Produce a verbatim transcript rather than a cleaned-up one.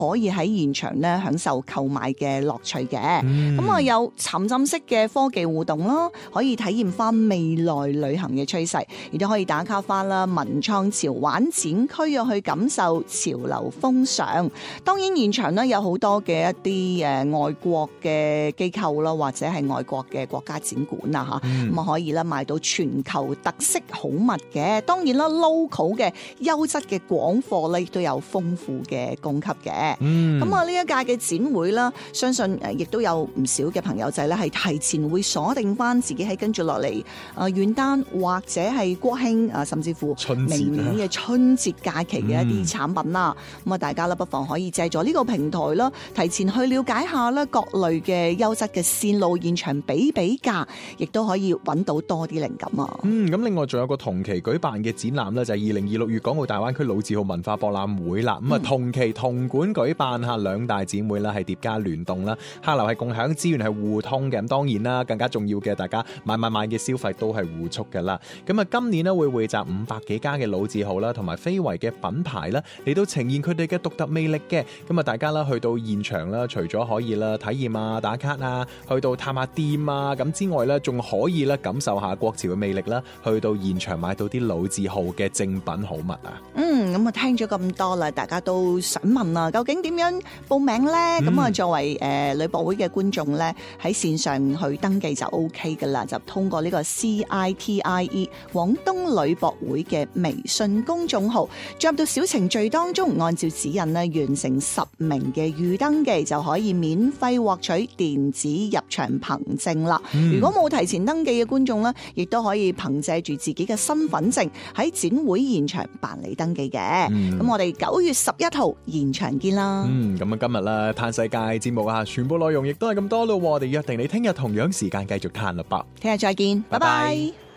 可以喺現場咧享受購買嘅樂趣嘅。咁、 嗯、 啊有沉浸式嘅科技互動啦，可以體驗翻未來旅行嘅趨勢，亦都可以打卡翻啦文創潮玩展區啊，去感受潮流風尚。當然現場咧有好多嘅一啲誒外國嘅機構啦，或者係外國嘅國家展館啊嚇，咁啊、嗯、可以啦買到全球特色好物嘅。當然啦 local 嘅優質嘅廣貨咧亦都有豐富嘅供給嘅。咁啊呢一屆嘅展會啦，相信誒亦都有唔少嘅朋友仔咧係提前會鎖定翻自己喺跟住落嚟誒元旦或者係國慶啊，甚至乎明年嘅春節假期嘅一啲產品啦。咁啊、嗯、大家咧不妨可以借助呢個平台啦，提前去了解下咧各類嘅優質嘅線路，現場比比價，亦都可以揾到多啲靈感啊。 嗯，咁另外仲有個同期舉辦嘅展覽咧，就係二零二六粵港澳大灣區老字號文化博覽會啦。咁啊、嗯、同期同館舉辦下兩大展會啦，係疊加聯動啦，客流係共享，資源係互通嘅。咁當然啦，更加重要嘅，大家買買買嘅消費都係互促噶啦。咁啊，今年咧會匯集五百幾家嘅老字號啦，同埋非遺嘅品牌啦，嚟到呈現佢哋嘅獨特魅力嘅。咁啊，大家啦去到現場啦，除咗可以啦體驗啊、打卡啊，去到探下店啊，咁之外咧，仲可以咧感受下國潮嘅魅力啦，去到現場買到啲老字號嘅正品好物啊。 嗯，咁啊聽咗咁多啦，大家都想問啊，究竟點樣報名呢？咁啊、嗯，作為誒旅博會嘅觀眾咧，喺線上去登記就 O K 噶啦，就通過呢個 C I T I E 廣東旅博會嘅微信公眾號，進入到小程序當中，按照指引咧完成十名嘅預登記，就可以免費獲取電子入場憑證啦。嗯、如果冇提前登記嘅觀眾咧，亦都可以憑借住自己嘅身份證喺展會現場辦理登記嘅。咁、嗯、我哋九月十一號現場見啦。嗯， 咁啊今日啦嘆世界節目啊，全部內容亦都係咁多咯。我哋約定你聽日同樣時間繼續嘆啦噃。 聽日再見，拜拜。拜拜。